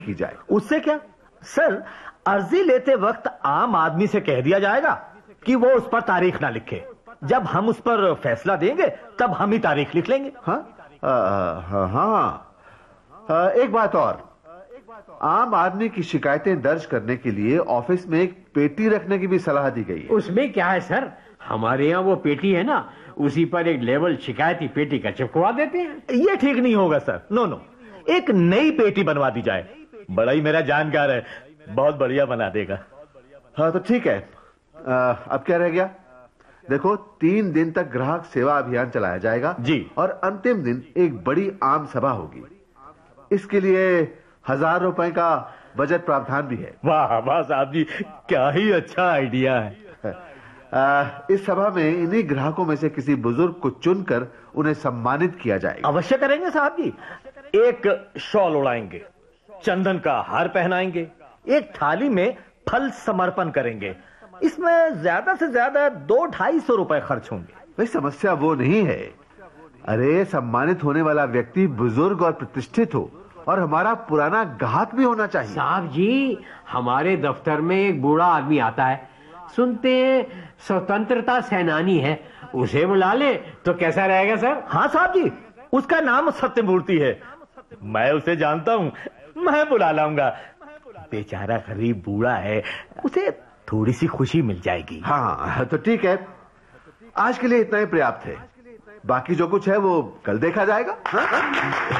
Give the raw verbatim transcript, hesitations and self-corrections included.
की जाए। उससे क्या सर, अर्जी लेते वक्त आम आदमी से कह दिया जाएगा कि वो उस पर तारीख ना लिखे। जब हम उस पर फैसला देंगे तब हम ही तारीख लिख लेंगे। हाँ हाँ हाँ, एक बात और, आम आदमी की शिकायतें दर्ज करने के लिए ऑफिस में एक पेटी रखने की भी सलाह दी गई है। उसमें क्या है सर, हमारे यहाँ वो पेटी है ना, उसी पर एक लेवल शिकायती पेटी का चिपकवा देते हैं। ये ठीक नहीं होगा सर, नो नो, एक नई पेटी बनवा दी जाए। बड़ा ही मेरा जानकार है, बहुत बढ़िया बना देगा। हाँ तो ठीक है, आ, अब क्या रह गया? देखो, तीन दिन तक ग्राहक सेवा अभियान चलाया जाएगा जी, और अंतिम दिन एक बड़ी आम सभा होगी। इसके लिए हजार रुपए का बजट प्रावधान भी है। वाह वाह साहब जी, क्या ही अच्छा आइडिया है। आ, इस सभा में इन्हीं ग्राहकों में से किसी बुजुर्ग को चुनकर उन्हें सम्मानित किया जाएगा। अवश्य करेंगे साहब जी। एक शॉल उड़ाएंगे, चंदन का हार पहनाएंगे, एक थाली में फल समर्पण करेंगे। इसमें ज्यादा से ज्यादा दो ढाई सौ रुपए खर्च होंगे। भाई समस्या वो नहीं है। अरे, सम्मानित होने वाला व्यक्ति बुजुर्ग और प्रतिष्ठित हो और हमारा पुराना ग्राहक भी होना चाहिए। साहब जी, हमारे दफ्तर में एक बूढ़ा आदमी आता है, सुनते हैं स्वतंत्रता सेनानी है, उसे बुला ले तो कैसा रहेगा सर? हाँ साहब जी, उसका नाम सत्यमूर्ति है, मैं उसे जानता हूँ, मैं बुला लाऊंगा। बेचारा गरीब बूढ़ा है, उसे थोड़ी सी खुशी मिल जाएगी। हाँ तो ठीक है, आज के लिए इतना ही पर्याप्त है। बाकी जो कुछ है वो कल देखा जाएगा। हाँ?